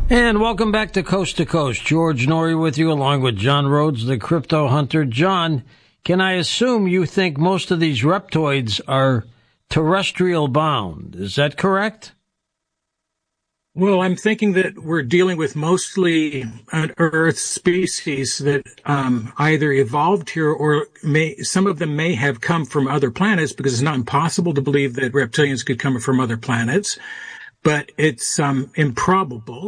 And welcome back to Coast. George Noory with you, along with John Rhodes, the crypto hunter. John, can I assume you think most of these reptoids are terrestrial bound? Is that correct? Well, I'm thinking that we're dealing with mostly Earth species that either evolved here or some of them may have come from other planets, because it's not impossible to believe that reptilians could come from other planets, but it's improbable.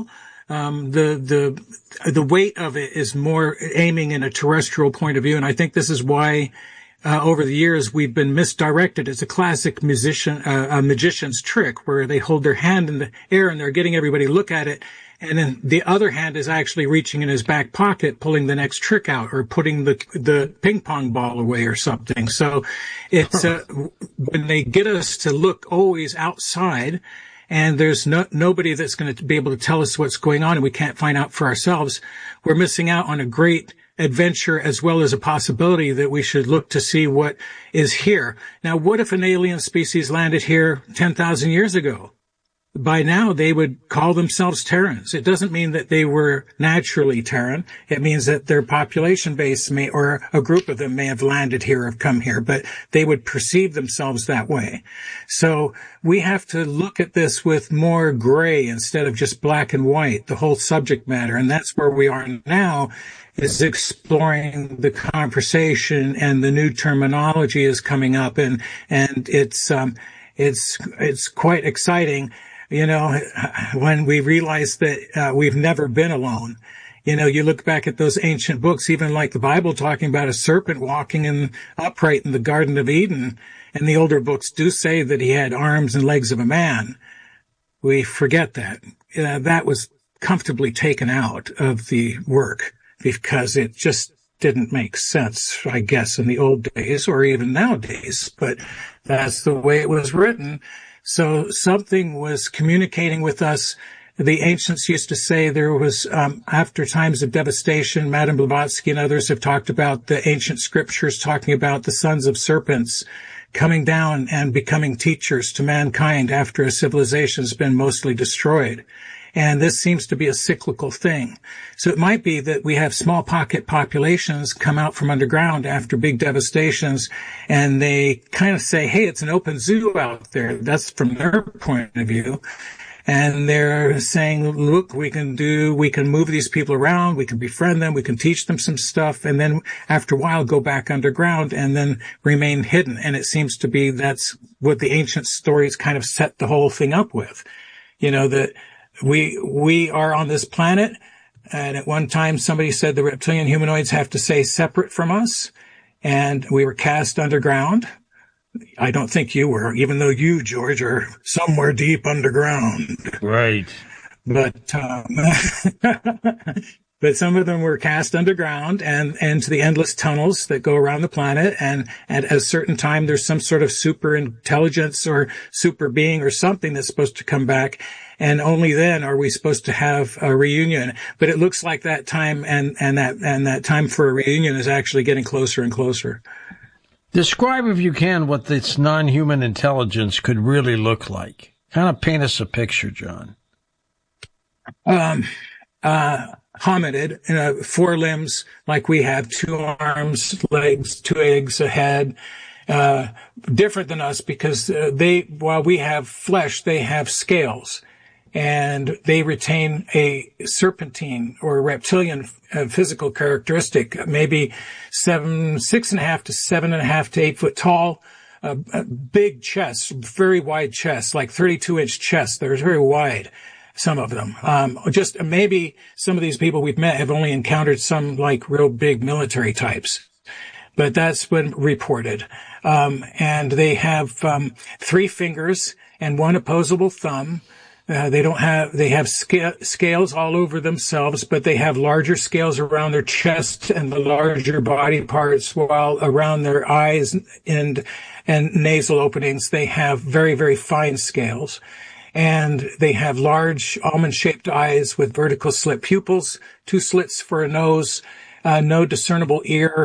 The weight of it is more aiming in a terrestrial point of view, and I think this is why over the years we've been misdirected. It's a classic magician's trick, where they hold their hand in the air and they're getting everybody to look at it, and then the other hand is actually reaching in his back pocket, pulling the next trick out, or putting the ping pong ball away or something. So it's when they get us to look always outside, and there's nobody that's going to be able to tell us what's going on, and we can't find out for ourselves, we're missing out on a great adventure, as well as a possibility that we should look to see what is here. Now, what if an alien species landed here 10,000 years ago? By now, they would call themselves Terrans. It doesn't mean that they were naturally Terran. It means that their population base or a group of them may have landed here or have come here, but they would perceive themselves that way. So we have to look at this with more gray instead of just black and white, the whole subject matter. And that's where we are now, is exploring the conversation, and the new terminology is coming up, and it's quite exciting. You know, when we realize that we've never been alone. You know, you look back at those ancient books, even like the Bible, talking about a serpent walking upright in the Garden of Eden, and the older books do say that he had arms and legs of a man. We forget that. That was comfortably taken out of the work because it just didn't make sense, I guess, in the old days or even nowadays, but that's the way it was written. So something was communicating with us. The ancients used to say there was, after times of devastation, Madame Blavatsky and others have talked about the ancient scriptures talking about the sons of serpents coming down and becoming teachers to mankind after a civilization has been mostly destroyed. And this seems to be a cyclical thing. So it might be that we have small pocket populations come out from underground after big devastations, and they kind of say, hey, it's an open zoo out there. That's from their point of view. And they're saying, look, we can move these people around, we can befriend them, we can teach them some stuff, and then after a while go back underground and then remain hidden. And it seems to be that's what the ancient stories kind of set the whole thing up with. You know, that we are on this planet, and at one time somebody said the reptilian humanoids have to stay separate from us, and we were cast underground. I don't think you were, even though you, George, are somewhere deep underground. Right. But but some of them were cast underground and into the endless tunnels that go around the planet. And at a certain time, there's some sort of super intelligence or super being or something that's supposed to come back. And only then are we supposed to have a reunion. But it looks like that time and that time for a reunion is actually getting closer and closer. Describe, if you can, what this non-human intelligence could really look like. Kind of paint us a picture, John. Hominid, 4 limbs like we have, 2 arms, legs, 2 eggs, a head. Different than us because while we have flesh, they have scales. And they retain a serpentine or reptilian physical characteristic, maybe 6.5 to 7.5 to 8 foot tall, big chests, very wide chests, like 32-inch chests. They're very wide, some of them. Just maybe some of these people we've met have only encountered some like real big military types. But that's been reported. And they have 3 fingers and 1 opposable thumb. They have scales all over themselves, but they have larger scales around their chest and the larger body parts, while around their eyes and nasal openings, they have very, very fine scales. And they have large almond-shaped eyes with vertical slit pupils, 2 slits for a nose, no discernible ear,